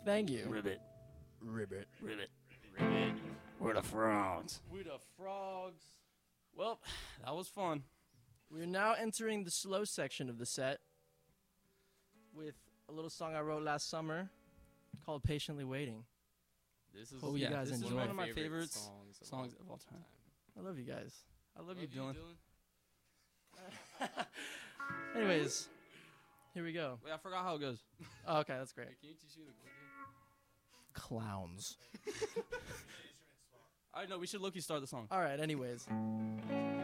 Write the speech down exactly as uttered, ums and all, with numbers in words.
Thank you. Ribbit. Ribbit. Ribbit. Ribbit. We're the frogs. We're the frogs. Well, that was fun. We're now entering the slow section of the set with a little song I wrote last summer called Patiently Waiting. This is Hope you guys this is enjoy. one of my Favorite favorite songs of songs all of all time. I love you guys. I love, you, Dylan. Anyways, here we go. Wait, I forgot how it goes. Oh, okay, that's great. Hey, can you teach me the chord game? Clowns. I know we should low-key start the song. All right, anyways.